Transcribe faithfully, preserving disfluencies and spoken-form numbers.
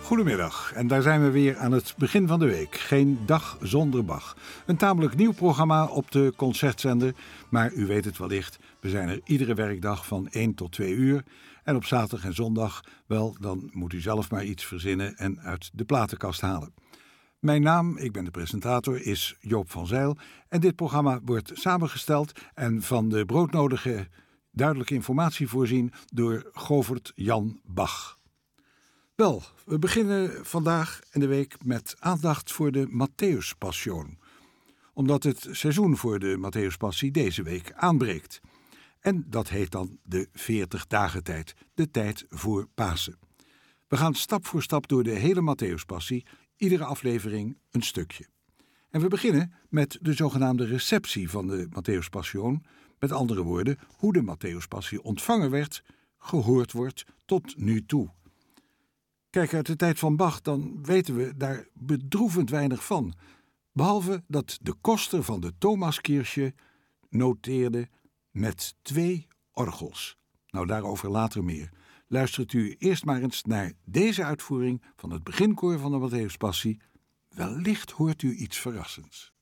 Goedemiddag, en daar zijn we weer aan het begin van de week. Geen dag zonder Bach. Een tamelijk nieuw programma op de concertzender, maar u weet het wellicht, we zijn er iedere werkdag van één tot twee uur. En op zaterdag en zondag, wel, dan moet u zelf maar iets verzinnen en uit de platenkast halen. Mijn naam, ik ben de presentator, is Joop van Zijl en dit programma wordt samengesteld en van de broodnodige duidelijke informatie voorzien door Govert Jan Bach. Wel, we beginnen vandaag en de week met aandacht voor de Matthäuspassion, omdat het seizoen voor de Matthäuspassie deze week aanbreekt. En dat heet dan de veertig dagen tijd, de tijd voor Pasen. We gaan stap voor stap door de hele Matthäuspassie, iedere aflevering een stukje. En we beginnen met de zogenaamde receptie van de Matthäuspassion, met andere woorden, hoe de Matthäuspassie ontvangen werd, gehoord wordt tot nu toe. Kijk, uit de tijd van Bach, dan weten we daar bedroevend weinig van. Behalve dat de koster van de Thomaskirche noteerde met twee orgels. Nou, daarover later meer. Luistert u eerst maar eens naar deze uitvoering van het beginkoor van de Matthäuspassie. Wellicht hoort u iets verrassends.